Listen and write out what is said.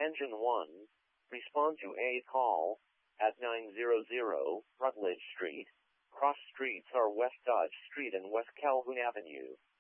Engine 1, respond to a call at 900 Rutledge Street. Cross streets are West Dodge Street and West Calhoun Avenue.